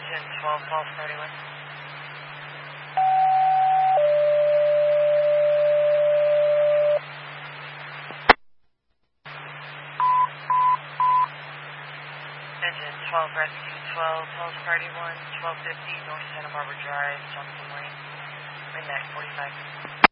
Engine 12, Pulse 31. Engine 12, Rescue 12, Pulse 31, 1250 North Santa Barbara Drive, Johnson Lane, Midnight 45.